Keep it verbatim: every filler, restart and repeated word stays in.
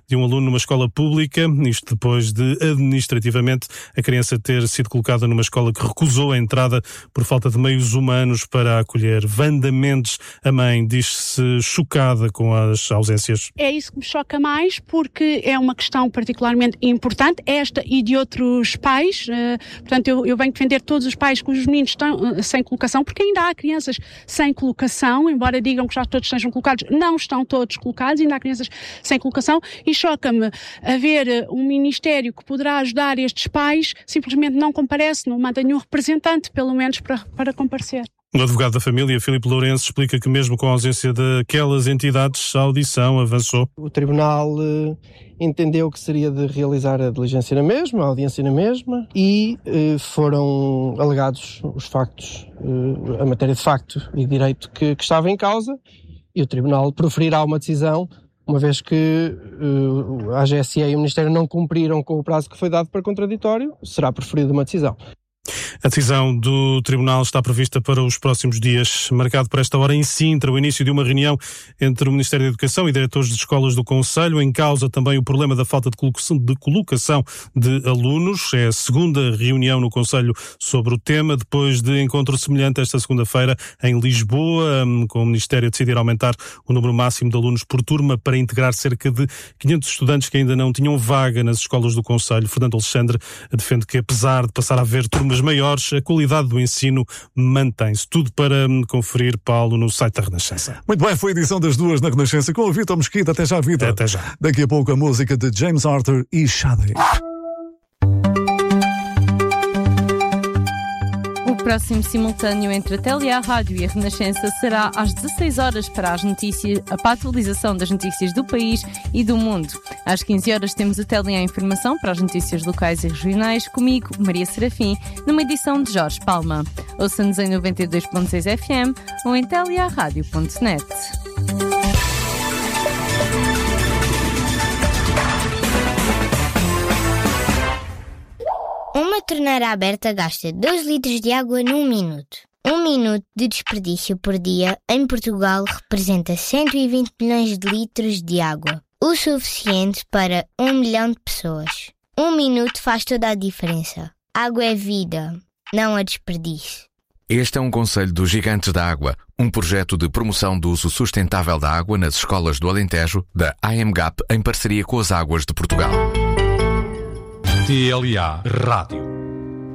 de um aluno numa escola pública, isto depois de, administrativamente, a criança ter sido colocada numa escola que recusou a entrada por falta de meios humanos para a acolher. Wanda Mendes, a mãe, diz-se chocada com as ausências. É isso que me choca mais, porque é uma questão particularmente importante, esta e de outros pais. Portanto, eu, eu venho defender todos os pais cujos meninos estão sem colocação, porque ainda há crianças sem colocação, embora digam que já todos estejam colocados, não estão todos colocados, ainda há crianças sem colocação, e choca-me haver um ministério que poderá ajudar estes pais, simplesmente não comparece, não manda nenhum representante, pelo menos, para, para comparecer. O advogado da família, Filipe Lourenço, explica que mesmo com a ausência daquelas entidades, a audição avançou. O tribunal eh, entendeu que seria de realizar a diligência na mesma, a audiência na mesma, e eh, foram alegados os factos, eh, a matéria de facto e direito que, que estava em causa, e o tribunal proferirá uma decisão, uma vez que uh, a A G S E e o Ministério não cumpriram com o prazo que foi dado para contraditório, será proferida uma decisão. A decisão do Tribunal está prevista para os próximos dias, marcado para esta hora em Sintra, o início de uma reunião entre o Ministério da Educação e diretores de escolas do Concelho. Em causa também o problema da falta de colocação de, colocação de alunos. É a segunda reunião no Concelho sobre o tema, depois de encontro semelhante esta segunda-feira em Lisboa, com o Ministério a decidir aumentar o número máximo de alunos por turma para integrar cerca de quinhentos estudantes que ainda não tinham vaga nas escolas do Concelho. Fernando Alexandre defende que, apesar de passar a haver turmas maiores, a qualidade do ensino mantém-se. Tudo para conferir, Paulo, no site da Renascença. Muito bem, foi a edição das duas na Renascença com o Vítor Mesquita. Até já, Vítor. Até já. Daqui a pouco a música de James Arthur e Shade. O próximo simultâneo entre a T L A Rádio e a Renascença será às dezasseis horas para as notícias, para a atualização das notícias do país e do mundo. Às quinze horas temos o T L A Informação para as notícias locais e regionais, comigo, Maria Serafim, numa edição de Jorge Palma. Ouça-nos em noventa e dois ponto seis F M ou em T L A rádio ponto net. Uma torneira aberta gasta dois litros de água num minuto. Um minuto de desperdício por dia em Portugal representa cento e vinte milhões de litros de água. O suficiente para um milhão de pessoas. Um minuto faz toda a diferença. Água é vida, não a desperdício. Este é um conselho dos Gigantes da Água, um projeto de promoção do uso sustentável da água nas escolas do Alentejo, da A M G A P, em parceria com as Águas de Portugal. T L A Rádio.